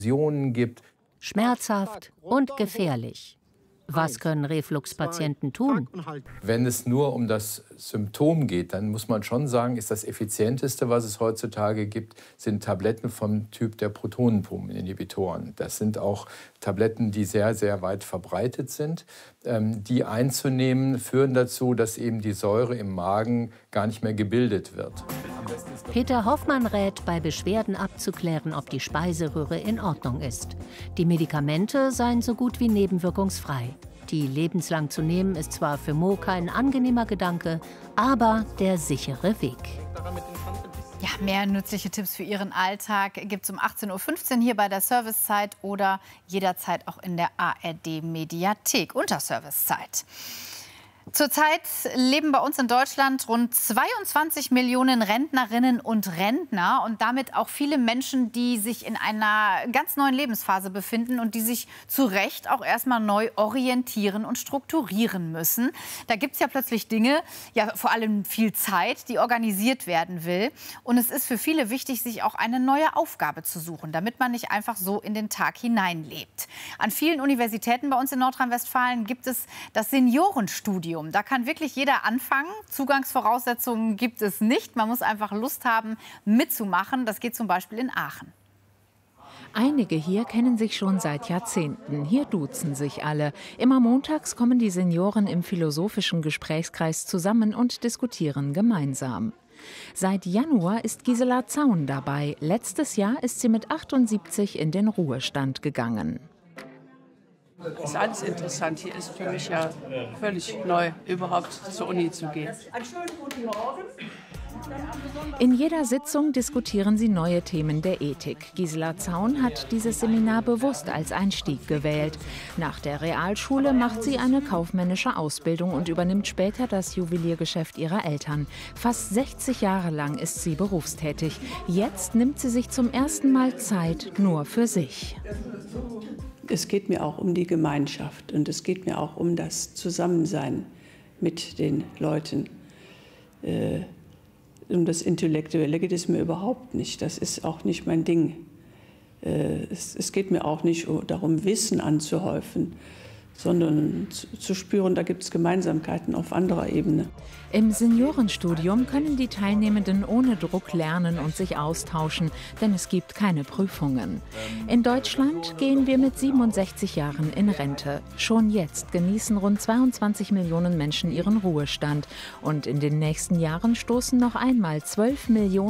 Gibt. Schmerzhaft und gefährlich. Was können Refluxpatienten tun? Wenn es nur um das Symptom geht, dann muss man schon sagen, ist das Effizienteste, was es heutzutage gibt, sind Tabletten vom Typ der Protonenpumpeninhibitoren. Das sind auch Tabletten, die sehr, sehr weit verbreitet sind. Die einzunehmen, führen dazu, dass eben die Säure im Magen gar nicht mehr gebildet wird. Peter Hoffmann rät, bei Beschwerden abzuklären, ob die Speiseröhre in Ordnung ist. Die Medikamente seien so gut wie nebenwirkungsfrei. Die lebenslang zu nehmen ist zwar für Mo kein angenehmer Gedanke, aber der sichere Weg. Ja, mehr nützliche Tipps für Ihren Alltag gibt es um 18:15 Uhr hier bei der Servicezeit oder jederzeit auch in der ARD-Mediathek unter Servicezeit. Zurzeit leben bei uns in Deutschland rund 22 Millionen Rentnerinnen und Rentner und damit auch viele Menschen, die sich in einer ganz neuen Lebensphase befinden und die sich zu Recht auch erstmal neu orientieren und strukturieren müssen. Da gibt es ja plötzlich Dinge, ja vor allem viel Zeit, die organisiert werden will. Und es ist für viele wichtig, sich auch eine neue Aufgabe zu suchen, damit man nicht einfach so in den Tag hineinlebt. An vielen Universitäten bei uns in Nordrhein-Westfalen gibt es das Seniorenstudium. Da kann wirklich jeder anfangen. Zugangsvoraussetzungen gibt es nicht. Man muss einfach Lust haben, mitzumachen. Das geht zum Beispiel in Aachen. Einige hier kennen sich schon seit Jahrzehnten. Hier duzen sich alle. Immer montags kommen die Senioren im philosophischen Gesprächskreis zusammen und diskutieren gemeinsam. Seit Januar ist Gisela Zaun dabei. Letztes Jahr ist sie mit 78 in den Ruhestand gegangen. Das ist alles interessant. Hier ist für mich ja völlig neu, überhaupt zur Uni zu gehen. Einen schönen guten Morgen. In jeder Sitzung diskutieren sie neue Themen der Ethik. Gisela Zaun hat dieses Seminar bewusst als Einstieg gewählt. Nach der Realschule macht sie eine kaufmännische Ausbildung und übernimmt später das Juweliergeschäft ihrer Eltern. Fast 60 Jahre lang ist sie berufstätig. Jetzt nimmt sie sich zum ersten Mal Zeit nur für sich. Es geht mir auch um die Gemeinschaft und es geht mir auch um das Zusammensein mit den Leuten. Um das Intellektuelle geht es mir überhaupt nicht. Das ist auch nicht mein Ding. Es geht mir auch nicht darum, Wissen anzuhäufen, sondern zu spüren, da gibt es Gemeinsamkeiten auf anderer Ebene. Im Seniorenstudium können die Teilnehmenden ohne Druck lernen und sich austauschen, denn es gibt keine Prüfungen. In Deutschland gehen wir mit 67 Jahren in Rente. Schon jetzt genießen rund 22 Millionen Menschen ihren Ruhestand. Und in den nächsten Jahren stoßen noch einmal 12 Millionen